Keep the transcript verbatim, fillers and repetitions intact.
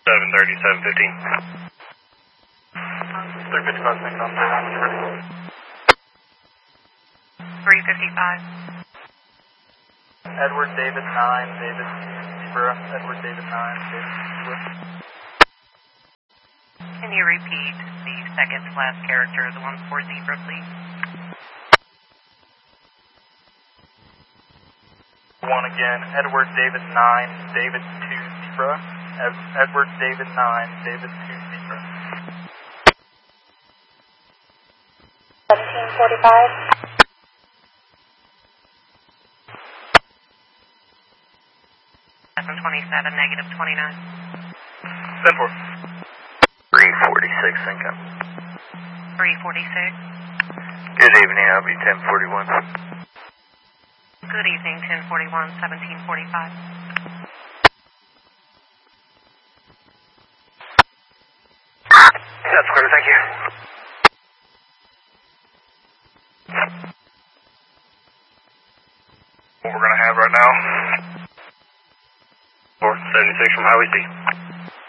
seven thirty, seven fifteen. three fifty-five, next on three fifty-five. Edward David nine, David Zebra, Edward David nine, David Zebra. Can you repeat the second to last character of the one four zebra, please? One again, Edward David nine, David two Zebra, Ed- Edward David nine, David two Zebra. seventeen forty-five. seven twenty-seven, negative twenty-nine. ten four. three forty-six, income. three forty-six. Good evening, I'll be ten forty-one. Good evening, ten forty-one, seventeen forty-five. That's clear, thank you. What we're going to have right now, four seventy-six from Highway C.